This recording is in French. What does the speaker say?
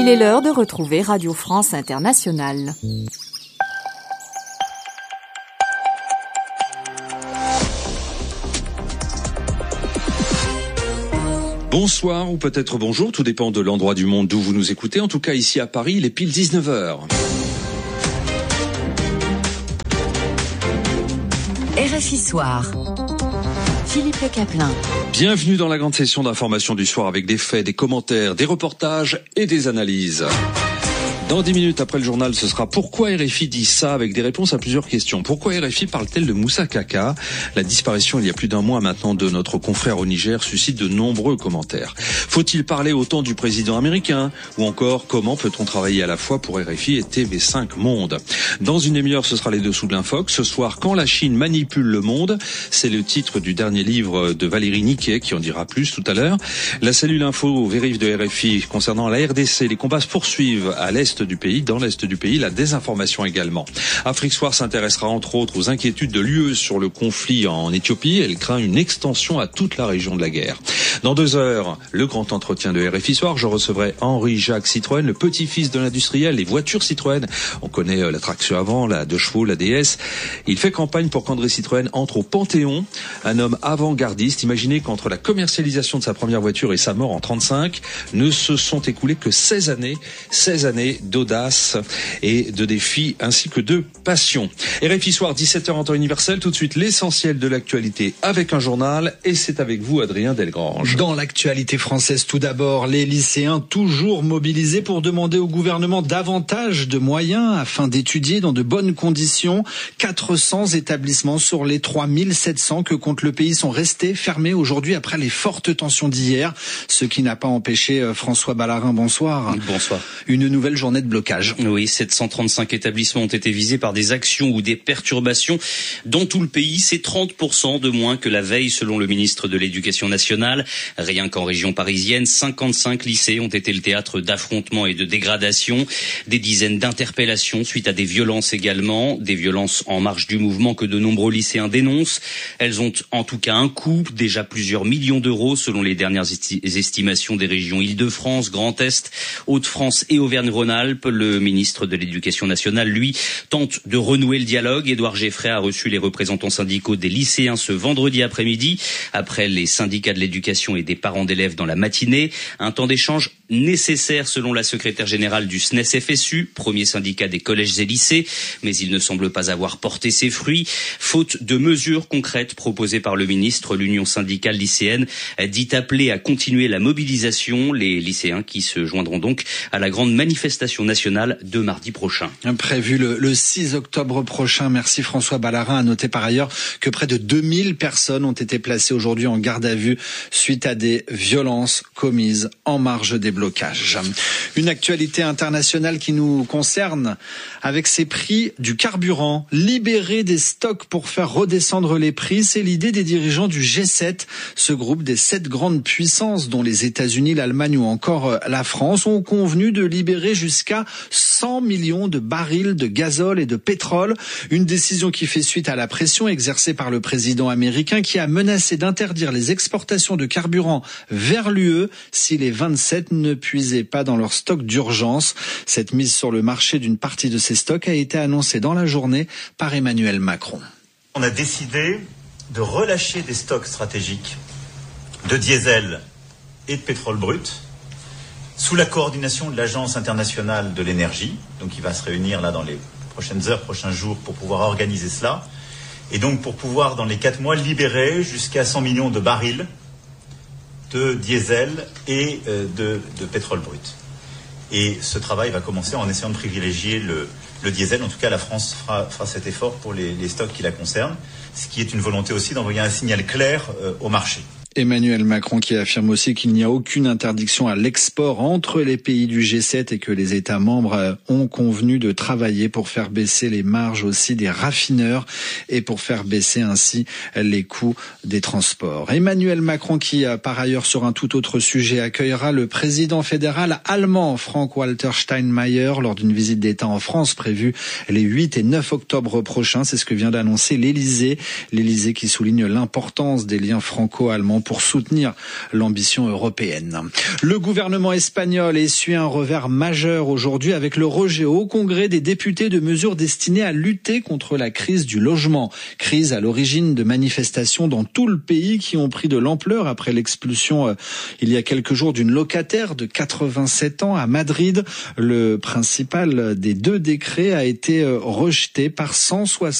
Il est l'heure de retrouver Radio France Internationale. Bonsoir ou peut-être bonjour, tout dépend de l'endroit du monde d'où vous nous écoutez. En tout cas, ici à Paris, il est pile 19h. RFI Soir. Philippe Le Caplin. Bienvenue dans la grande session d'information du soir avec des faits, des commentaires, des reportages et des analyses. Dans 10 minutes après le journal, ce sera pourquoi RFI dit ça avec des réponses à plusieurs questions. Pourquoi RFI parle-t-elle de Moussa Kaka ? La disparition il y a plus d'un mois maintenant de notre confrère au Niger suscite de nombreux commentaires. Faut-il parler autant du président américain ? Ou encore, comment peut-on travailler à la fois pour RFI et TV5 Monde ? Dans une demi-heure, ce sera les dessous de l'infox. Ce soir, quand la Chine manipule le monde, c'est le titre du dernier livre de Valérie Niquet qui en dira plus tout à l'heure. La cellule info vérif de RFI concernant la RDC, les combats se poursuivent à l'est du pays, dans l'est du pays, la désinformation également. Afrique Soir s'intéressera entre autres aux inquiétudes de l'UE sur le conflit en Éthiopie. Elle craint une extension à toute la région de la guerre. Dans 2 heures, le grand entretien de RFI Soir, je recevrai Henri-Jacques Citroën, le petit-fils de l'industriel, les voitures Citroën. On connaît la traction avant, la 2 chevaux, la DS. Il fait campagne pour qu'André Citroën entre au Panthéon, un homme avant-gardiste. Imaginez qu'entre la commercialisation de sa première voiture et sa mort en 1935, ne se sont écoulées que 16 années d'audace et de défis ainsi que de passion. RFI Soir, 17h en temps universel. Tout de suite, l'essentiel de l'actualité avec un journal et c'est avec vous, Adrien Delgrange. Dans l'actualité française, tout d'abord, les lycéens toujours mobilisés pour demander au gouvernement davantage de moyens afin d'étudier dans de bonnes conditions. 400 établissements sur les 3700 que compte le pays sont restés fermés aujourd'hui après les fortes tensions d'hier. Ce qui n'a pas empêché François Ballarin, bonsoir. Bonsoir. Une nouvelle journée de blocage. Oui, 735 établissements ont été visés par des actions ou des perturbations dans tout le pays. C'est 30% de moins que la veille selon le ministre de l'Éducation nationale. Rien qu'en région parisienne, 55 lycées ont été le théâtre d'affrontements et de dégradations. Des dizaines d'interpellations suite à des violences également. Des violences en marge du mouvement que de nombreux lycéens dénoncent. Elles ont en tout cas un coût, déjà plusieurs millions d'euros selon les dernières estimations des régions Île-de-France, Grand Est, Hauts-de-France et Auvergne-Rhône-Alpes. Le ministre de l'Éducation nationale, lui, tente de renouer le dialogue. Édouard Geffray a reçu les représentants syndicaux des lycéens ce vendredi après-midi, après les syndicats de l'éducation et des parents d'élèves dans la matinée. Un temps d'échange nécessaire selon la secrétaire générale du SNES-FSU, premier syndicat des collèges et lycées, mais il ne semble pas avoir porté ses fruits. Faute de mesures concrètes proposées par le ministre, l'Union syndicale lycéenne dit appeler à continuer la mobilisation. Les lycéens qui se joindront donc à la grande manifestation nationale de mardi prochain. Prévu le 6 octobre prochain. Merci François Ballarin. À noter par ailleurs que près de 2000 personnes ont été placées aujourd'hui en garde à vue suite à des violences commises en marge des blocages. Une actualité internationale qui nous concerne avec ces prix du carburant. Libérer des stocks pour faire redescendre les prix, c'est l'idée des dirigeants du G7, ce groupe des 7 grandes puissances dont les États-Unis, l'Allemagne ou encore la France ont convenu de libérer jusqu'à 100 millions de barils de gazole et de pétrole. Une décision qui fait suite à la pression exercée par le président américain qui a menacé d'interdire les exportations de carburant vers l'UE si les 27 ne puisaient pas dans leurs stocks d'urgence. Cette mise sur le marché d'une partie de ces stocks a été annoncée dans la journée par Emmanuel Macron. On a décidé de relâcher des stocks stratégiques de diesel et de pétrole brut sous la coordination de l'Agence internationale de l'énergie, donc qui va se réunir là dans les prochaines heures, prochains jours pour pouvoir organiser cela, et donc pour pouvoir dans les 4 mois libérer jusqu'à 100 millions de barils de diesel et de pétrole brut. Et ce travail va commencer en essayant de privilégier le diesel. En tout cas, la France fera cet effort pour les stocks qui la concernent, ce qui est une volonté aussi d'envoyer un signal clair au marché. Emmanuel Macron qui affirme aussi qu'il n'y a aucune interdiction à l'export entre les pays du G7 et que les États membres ont convenu de travailler pour faire baisser les marges aussi des raffineurs et pour faire baisser ainsi les coûts des transports. Emmanuel Macron qui, par ailleurs, sur un tout autre sujet, accueillera le président fédéral allemand Frank-Walter Steinmeier lors d'une visite d'État en France prévue les 8 et 9 octobre prochains. C'est ce que vient d'annoncer l'Élysée. L'Élysée qui souligne l'importance des liens franco-allemands pour soutenir l'ambition européenne. Le gouvernement espagnol essuie un revers majeur aujourd'hui avec le rejet au Congrès des députés de mesures destinées à lutter contre la crise du logement. Crise à l'origine de manifestations dans tout le pays qui ont pris de l'ampleur après l'expulsion il y a quelques jours d'une locataire de 87 ans à Madrid. Le principal des deux décrets a été rejeté par 160